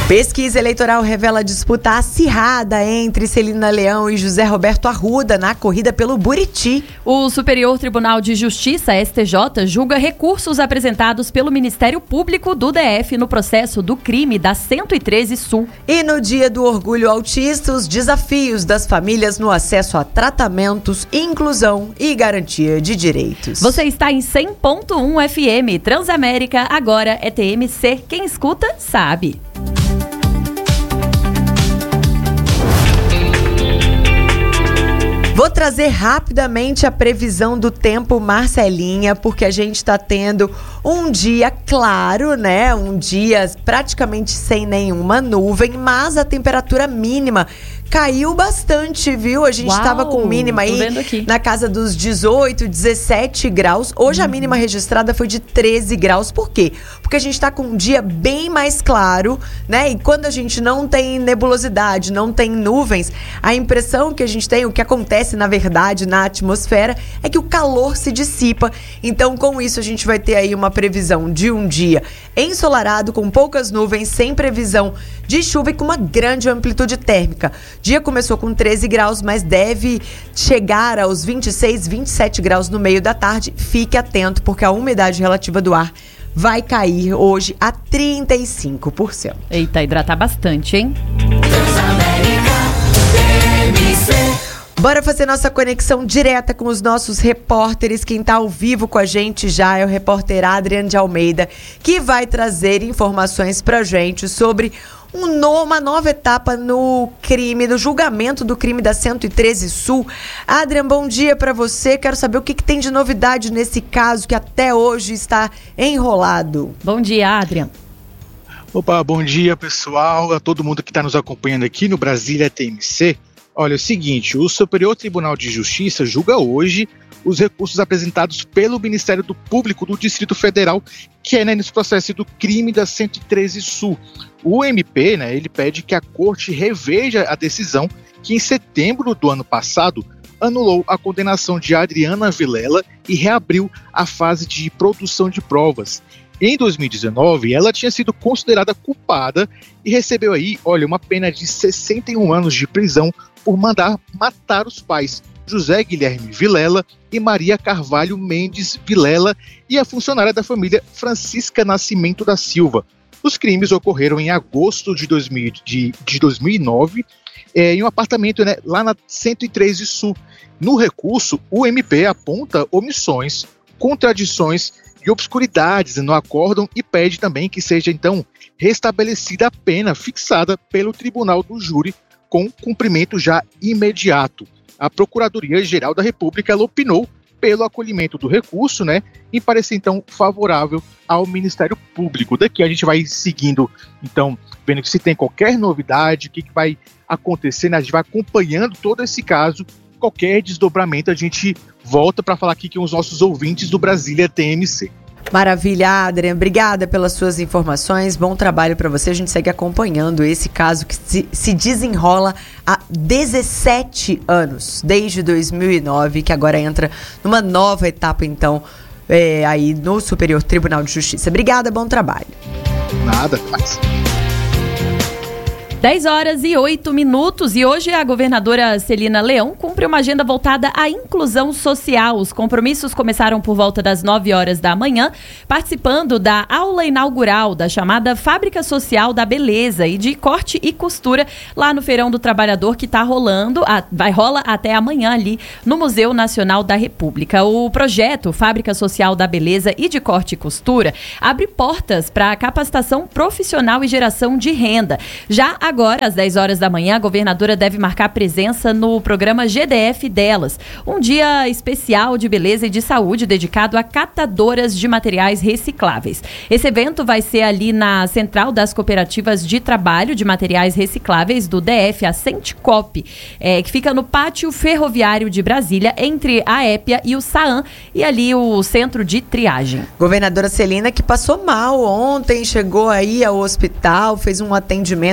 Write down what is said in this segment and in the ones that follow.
Pesquisa eleitoral revela disputa acirrada entre Celina Leão e José Roberto Arruda na corrida pelo Buriti. O Superior Tribunal de Justiça, STJ, julga recursos apresentados pelo Ministério Público do DF no processo do crime da 113 Sul. E no Dia do Orgulho Autista, os desafios das famílias no acesso a tratamentos, inclusão e garantia de direitos. Você está em 100.1 FM, Transamérica, agora é TMC. Quem escuta, sabe. Vou trazer rapidamente a previsão do tempo, Marcelinha, porque a gente está tendo um dia claro, né? Um dia praticamente sem nenhuma nuvem, mas a temperatura mínima caiu bastante, viu? A gente estava com mínima aí na casa dos 18, 17 graus. Hoje a mínima registrada foi de 13 graus. Por quê? Porque a gente está com um dia bem mais claro, né? E quando a gente não tem nebulosidade, não tem nuvens, a impressão que a gente tem, o que acontece na verdade na atmosfera, é que o calor se dissipa. Então, com isso, a gente vai ter aí uma previsão de um dia ensolarado, com poucas nuvens, sem previsão de chuva e com uma grande amplitude térmica. Dia começou com 13 graus, mas deve chegar aos 26, 27 graus no meio da tarde. Fique atento, porque a umidade relativa do ar vai cair hoje a 35%. Eita, hidratar bastante, hein? Bora fazer nossa conexão direta com os nossos repórteres. Quem está ao vivo com a gente já é o repórter Adrian de Almeida, que vai trazer informações pra gente sobre uma nova etapa no crime, no julgamento do crime da 113 Sul. Adrian, bom dia para você. Quero saber o que tem de novidade nesse caso que até hoje está enrolado. Bom dia, Adrian. Opa, bom dia, pessoal, a todo mundo que está nos acompanhando aqui no Brasília TMC. Olha, é o seguinte, o Superior Tribunal de Justiça julga hoje os recursos apresentados pelo Ministério Público do Distrito Federal, que é nesse processo do crime da 113 Sul. O MP, ele pede que a corte reveja a decisão que em setembro do ano passado anulou a condenação de Adriana Vilela e reabriu a fase de produção de provas. Em 2019, ela tinha sido considerada culpada e recebeu aí, uma pena de 61 anos de prisão por mandar matar os pais, José Guilherme Vilela e Maria Carvalho Mendes Vilela, e a funcionária da família Francisca Nascimento da Silva. Os crimes ocorreram em agosto de 2009, em um apartamento lá na 113 Sul. No recurso, o MP aponta omissões, contradições e obscuridades no acórdão e pede também que seja, então, restabelecida a pena fixada pelo Tribunal do Júri com cumprimento já imediato. A Procuradoria-Geral da República ela opinou pelo acolhimento do recurso, em parecer, então, favorável ao Ministério Público. Daqui a gente vai seguindo, então, vendo se tem qualquer novidade, o que vai acontecer, a gente vai acompanhando todo esse caso. Qualquer desdobramento a gente volta para falar aqui com os nossos ouvintes do Brasília TMC. Maravilha, Adrian. Obrigada pelas suas informações. Bom trabalho para você. A gente segue acompanhando esse caso que se desenrola há 17 anos, desde 2009, que agora entra numa nova etapa, então, aí no Superior Tribunal de Justiça. Obrigada, bom trabalho. Nada, mais. 10h08 e hoje a governadora Celina Leão cumpre uma agenda voltada à inclusão social. Os compromissos começaram por volta das 9h da manhã, participando da aula inaugural da chamada Fábrica Social da Beleza e de Corte e Costura lá no Feirão do Trabalhador, que rola até amanhã ali no Museu Nacional da República. O projeto Fábrica Social da Beleza e de Corte e Costura abre portas para a capacitação profissional e geração de renda. Já agora, às 10h da manhã, a governadora deve marcar presença no programa GDF Delas, um dia especial de beleza e de saúde dedicado a catadoras de materiais recicláveis. Esse evento vai ser ali na Central das Cooperativas de Trabalho de Materiais Recicláveis do DF, a Centicop, que fica no Pátio Ferroviário de Brasília, entre a Épia e o SAAN, e ali o Centro de Triagem. Governadora Celina, que passou mal ontem, chegou aí ao hospital, fez um atendimento lá, sentiu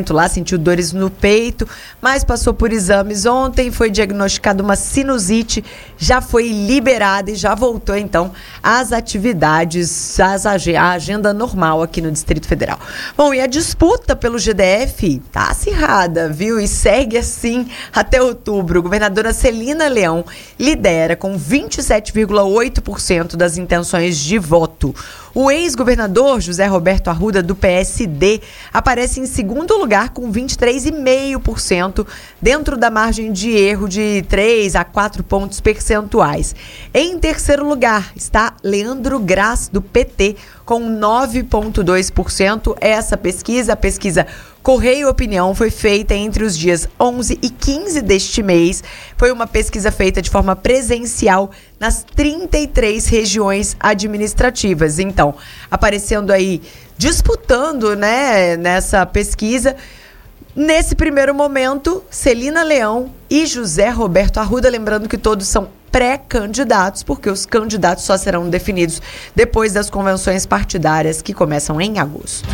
sentiu dores no peito, mas passou por exames ontem, foi diagnosticada uma sinusite, já foi liberada e já voltou então às atividades, a agenda normal aqui no Distrito Federal. Bom, e a disputa pelo GDF tá acirrada, viu? E segue assim até outubro. A governadora Celina Leão lidera com 27,8% das intenções de voto. O ex-governador José Roberto Arruda, do PSD, aparece em segundo lugar com 23,5%, dentro da margem de erro de 3 a 4 pontos percentuais. Em terceiro lugar está Leandro Graz, do PT, com 9,2%. Essa pesquisa, a pesquisa Correio Opinião, foi feita entre os dias 11 e 15 deste mês. Foi uma pesquisa feita de forma presencial nas 33 regiões administrativas. Então, aparecendo aí, disputando, né, nessa pesquisa, nesse primeiro momento, Celina Leão e José Roberto Arruda, lembrando que todos são pré-candidatos, porque os candidatos só serão definidos depois das convenções partidárias que começam em agosto.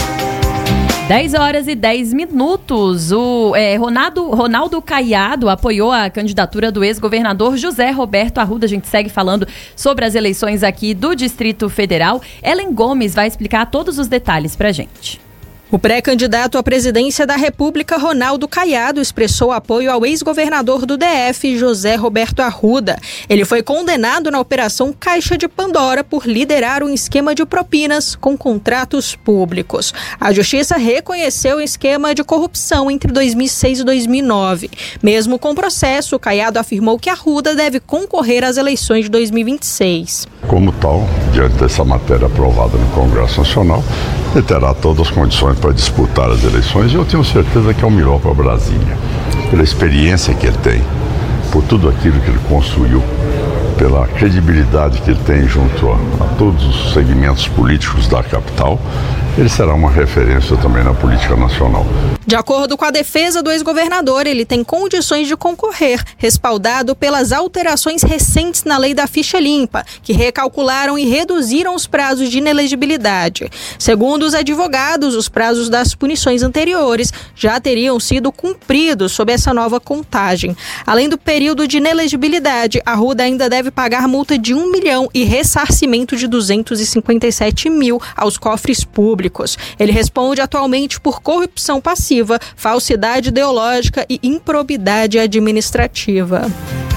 10h10. O Ronaldo Caiado apoiou a candidatura do ex-governador José Roberto Arruda. A gente segue falando sobre as eleições aqui do Distrito Federal. Ellen Gomes vai explicar todos os detalhes pra gente. O pré-candidato à presidência da República, Ronaldo Caiado, expressou apoio ao ex-governador do DF, José Roberto Arruda. Ele foi condenado na Operação Caixa de Pandora por liderar um esquema de propinas com contratos públicos. A Justiça reconheceu o esquema de corrupção entre 2006 e 2009. Mesmo com o processo, Caiado afirmou que Arruda deve concorrer às eleições de 2026. Como tal, diante dessa matéria aprovada no Congresso Nacional, ele terá todas as condições para disputar as eleições e eu tenho certeza que é o melhor para Brasília. Pela experiência que ele tem, por tudo aquilo que ele construiu, pela credibilidade que ele tem junto a todos os segmentos políticos da capital, ele será uma referência também na política nacional. De acordo com a defesa do ex-governador, ele tem condições de concorrer, respaldado pelas alterações recentes na lei da ficha limpa, que recalcularam e reduziram os prazos de inelegibilidade. Segundo os advogados, os prazos das punições anteriores já teriam sido cumpridos sob essa nova contagem. Além do período de inelegibilidade, Arruda ainda deve pagar multa de 1 milhão e ressarcimento de 257 mil aos cofres públicos. Ele responde atualmente por corrupção passiva, falsidade ideológica e improbidade administrativa.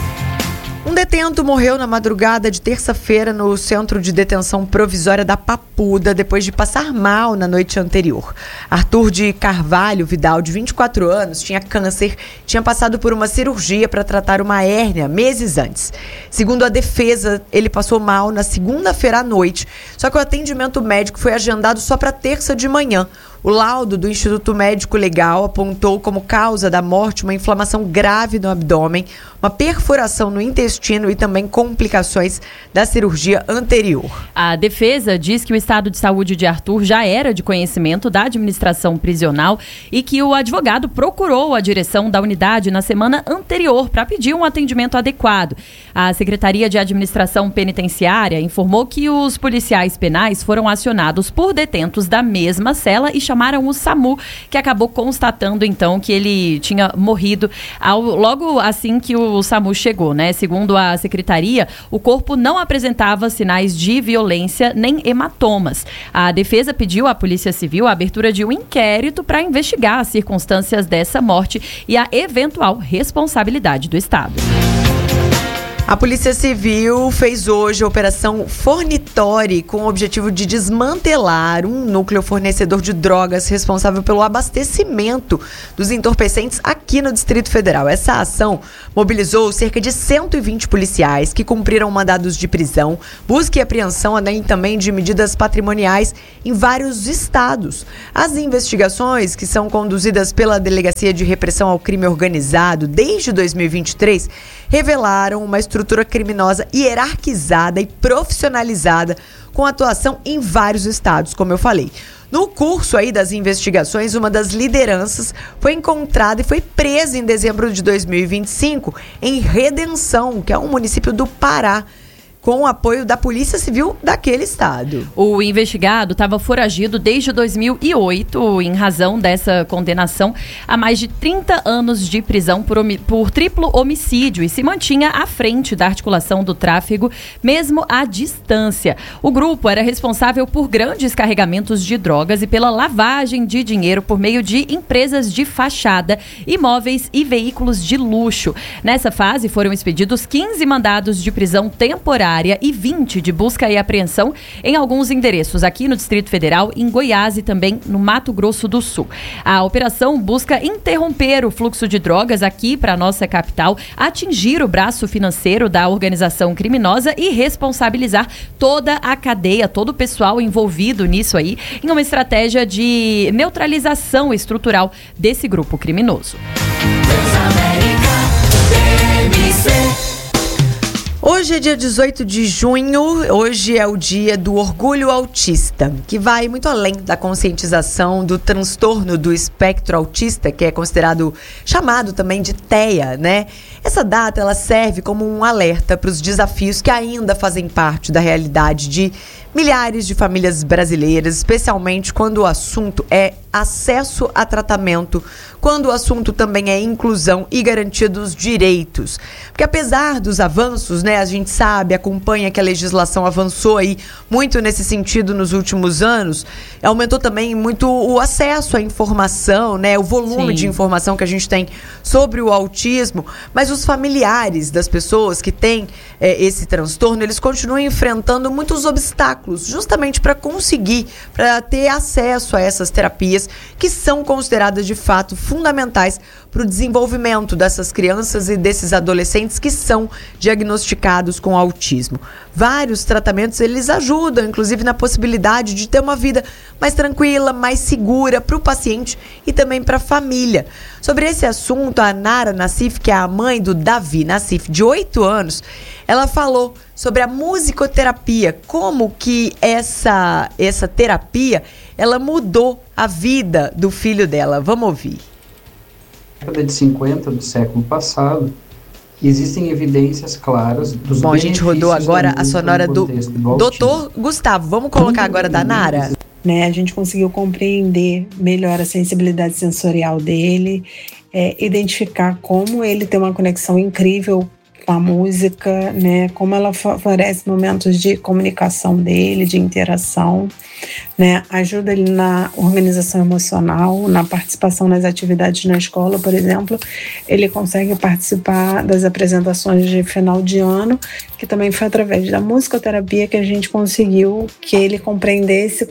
Um detento morreu na madrugada de terça-feira no Centro de Detenção Provisória da Papuda, depois de passar mal na noite anterior. Arthur de Carvalho Vidal, de 24 anos, tinha câncer, tinha passado por uma cirurgia para tratar uma hérnia meses antes. Segundo a defesa, ele passou mal na segunda-feira à noite, só que o atendimento médico foi agendado só para terça de manhã. O laudo do Instituto Médico Legal apontou como causa da morte uma inflamação grave no abdômen, uma perfuração no intestino e também complicações da cirurgia anterior. A defesa diz que o estado de saúde de Arthur já era de conhecimento da administração prisional e que o advogado procurou a direção da unidade na semana anterior para pedir um atendimento adequado. A Secretaria de Administração Penitenciária informou que os policiais penais foram acionados por detentos da mesma cela e chamaram o SAMU, que acabou constatando então que ele tinha morrido logo assim que o SAMU chegou, né? Segundo a secretaria, o corpo não apresentava sinais de violência nem hematomas. A defesa pediu à Polícia Civil a abertura de um inquérito para investigar as circunstâncias dessa morte e a eventual responsabilidade do Estado. A Polícia Civil fez hoje a Operação Fornitore com o objetivo de desmantelar um núcleo fornecedor de drogas responsável pelo abastecimento dos entorpecentes aqui no Distrito Federal. Essa ação mobilizou cerca de 120 policiais que cumpriram mandados de prisão, busca e apreensão, além também de medidas patrimoniais em vários estados. As investigações, que são conduzidas pela Delegacia de Repressão ao Crime Organizado desde 2023, revelaram uma estrutura criminosa hierarquizada e profissionalizada com atuação em vários estados, como eu falei. No curso aí das investigações, uma das lideranças foi encontrada e foi presa em dezembro de 2025 em Redenção, que é um município do Pará. com o apoio da Polícia Civil daquele estado. O investigado estava foragido desde 2008 em razão dessa condenação a mais de 30 anos de prisão por triplo homicídio e se mantinha à frente da articulação do tráfego, mesmo à distância. O grupo era responsável por grandes carregamentos de drogas e pela lavagem de dinheiro por meio de empresas de fachada, imóveis e veículos de luxo. Nessa fase foram expedidos 15 mandados de prisão temporária e 20 de busca e apreensão em alguns endereços aqui no Distrito Federal, em Goiás e também no Mato Grosso do Sul. A operação busca interromper o fluxo de drogas aqui para a nossa capital, atingir o braço financeiro da organização criminosa e responsabilizar toda a cadeia, todo o pessoal envolvido nisso aí, em uma estratégia de neutralização estrutural desse grupo criminoso. Hoje é dia 18 de junho, hoje é o dia do orgulho autista, que vai muito além da conscientização do transtorno do espectro autista, que é chamado também de TEA, né? Essa data, ela serve como um alerta para os desafios que ainda fazem parte da realidade de milhares de famílias brasileiras, especialmente quando o assunto é acesso a tratamento, quando o assunto também é inclusão e garantia dos direitos. Porque apesar dos avanços, né, a gente sabe, acompanha que a legislação avançou aí muito nesse sentido nos últimos anos, aumentou também muito o acesso à informação, né, o volume de informação que a gente tem sobre o autismo, mas os familiares das pessoas que têm esse transtorno, eles continuam enfrentando muitos obstáculos, justamente para ter acesso a essas terapias que são consideradas de fato fundamentais para o desenvolvimento dessas crianças e desses adolescentes que são diagnosticados com autismo. Vários tratamentos, eles ajudam, inclusive, na possibilidade de ter uma vida mais tranquila, mais segura para o paciente e também para a família. Sobre esse assunto, a Nara Nassif, que é a mãe do Davi Nassif, de 8 anos, ela falou sobre a musicoterapia, como que essa terapia, ela mudou a vida do filho dela. Vamos ouvir. Na década de 50 do século passado, existem evidências claras dos benefícios. Bom, a gente rodou agora a sonora do Dr. Gustavo. Vamos colocar agora da Nara? Né, a gente conseguiu compreender melhor a sensibilidade sensorial dele, identificar como ele tem uma conexão incrível com a música, né, como ela favorece momentos de comunicação dele, de interação, né, ajuda ele na organização emocional, na participação nas atividades na escola, por exemplo. Ele consegue participar das apresentações de final de ano, que também foi através da musicoterapia que a gente conseguiu que ele compreendesse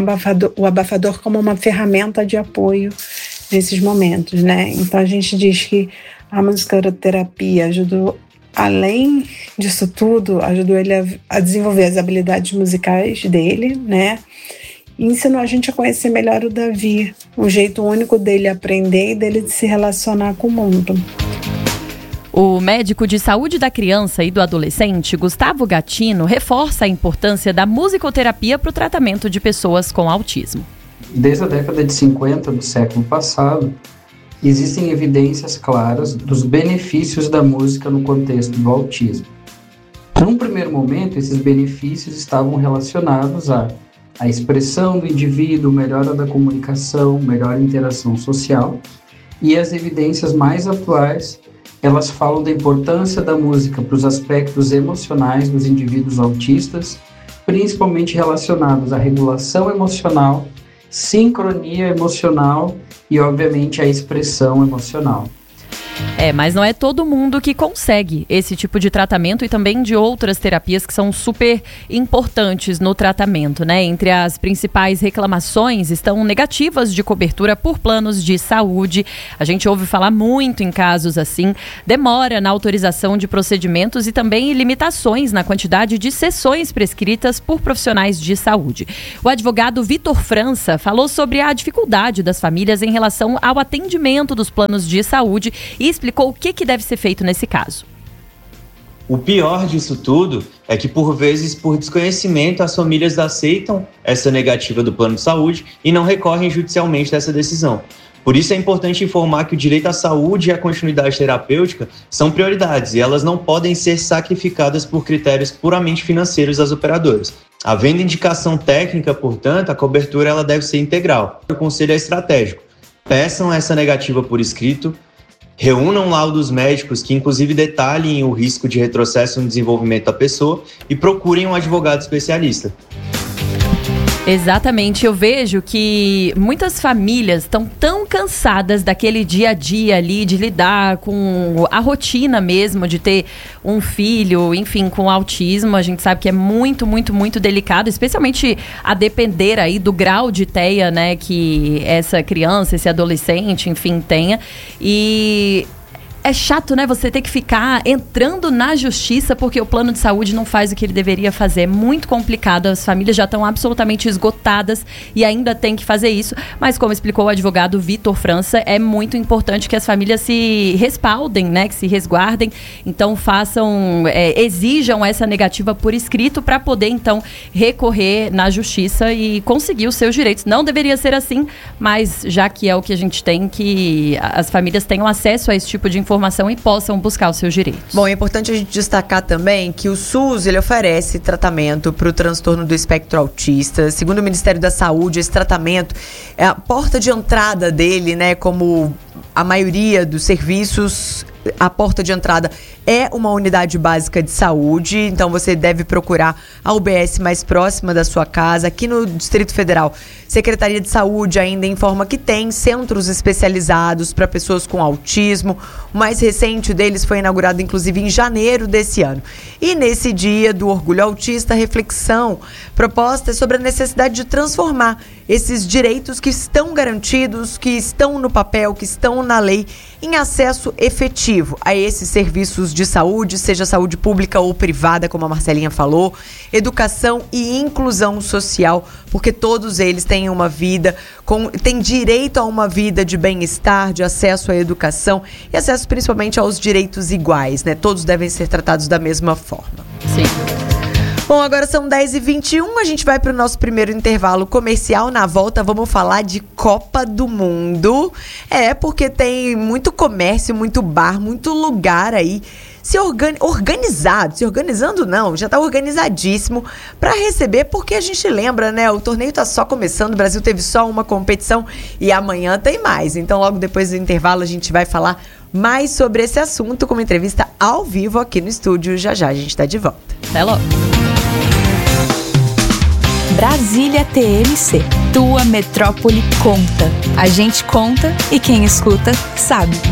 o abafador como uma ferramenta de apoio nesses momentos, né? Então a gente diz que a musicoterapia ajudou, além disso tudo, ajudou ele a desenvolver as habilidades musicais dele, né? E ensinou a gente a conhecer melhor o Davi, o jeito único dele aprender e dele de se relacionar com o mundo. O médico de saúde da criança e do adolescente, Gustavo Gatino, reforça a importância da musicoterapia para o tratamento de pessoas com autismo. Desde a década de 50 do século passado, existem evidências claras dos benefícios da música no contexto do autismo. Num primeiro momento, esses benefícios estavam relacionados à expressão do indivíduo, melhora da comunicação, melhor interação social, e as evidências mais atuais, elas falam da importância da música para os aspectos emocionais dos indivíduos autistas, principalmente relacionados à regulação emocional, sincronia emocional e, obviamente, a expressão emocional. Mas não é todo mundo que consegue esse tipo de tratamento e também de outras terapias que são super importantes no tratamento, né? Entre as principais reclamações estão negativas de cobertura por planos de saúde. A gente ouve falar muito em casos assim, demora na autorização de procedimentos e também limitações na quantidade de sessões prescritas por profissionais de saúde. O advogado Vitor França falou sobre a dificuldade das famílias em relação ao atendimento dos planos de saúde e explicou o que deve ser feito nesse caso. O pior disso tudo é que, por vezes, por desconhecimento, as famílias aceitam essa negativa do plano de saúde e não recorrem judicialmente dessa decisão. Por isso é importante informar que o direito à saúde e a continuidade terapêutica são prioridades e elas não podem ser sacrificadas por critérios puramente financeiros das operadoras. Havendo indicação técnica, portanto, a cobertura ela deve ser integral. O conselho é estratégico. Peçam essa negativa por escrito, reúnam laudos médicos que inclusive detalhem o risco de retrocesso no desenvolvimento da pessoa e procurem um advogado especialista. Exatamente, eu vejo que muitas famílias estão tão cansadas daquele dia a dia ali, de lidar com a rotina mesmo, de ter um filho, enfim, com autismo. A gente sabe que é muito, muito, muito delicado, especialmente a depender aí do grau de TEA, né, que essa criança, esse adolescente, enfim, tenha. E é chato, né, você ter que ficar entrando na justiça porque o plano de saúde não faz o que ele deveria fazer. É muito complicado, as famílias já estão absolutamente esgotadas e ainda tem que fazer isso. Mas como explicou o advogado Vitor França, é muito importante que as famílias se respaldem, né, que se resguardem. Então exijam essa negativa por escrito para poder então recorrer na justiça e conseguir os seus direitos. Não deveria ser assim, mas já que é o que a gente tem, que as famílias tenham acesso a esse tipo de informação e possam buscar os seus direitos. Bom, é importante a gente destacar também que o SUS ele oferece tratamento para o transtorno do espectro autista. Segundo o Ministério da Saúde, esse tratamento é a porta de entrada dele, né? Como a maioria dos serviços, a porta de entrada é uma unidade básica de saúde, então você deve procurar a UBS mais próxima da sua casa. Aqui no Distrito Federal, Secretaria de Saúde ainda informa que tem centros especializados para pessoas com autismo. O mais recente deles foi inaugurado, inclusive, em janeiro desse ano. E nesse dia do Orgulho Autista, a reflexão proposta é sobre a necessidade de transformar esses direitos que estão garantidos, que estão no papel, que estão na lei, em acesso efetivo a esses serviços de saúde, seja saúde pública ou privada, como a Marcelinha falou, educação e inclusão social, porque todos eles têm uma vida, têm direito a uma vida de bem-estar, de acesso à educação e acesso principalmente aos direitos iguais, né? Todos devem ser tratados da mesma forma. Sim. Bom, agora são 10h21, a gente vai para o nosso primeiro intervalo comercial. Na volta vamos falar de Copa do Mundo. Porque tem muito comércio, muito bar, muito lugar aí organizando não, já está organizadíssimo para receber, porque a gente lembra, né, o torneio está só começando, o Brasil teve só uma competição e amanhã tem mais. Então logo depois do intervalo a gente vai falar mais sobre esse assunto com uma entrevista ao vivo aqui no estúdio. Já a gente está de volta. Até logo. Brasília TMC. Tua metrópole conta. A gente conta e quem escuta sabe.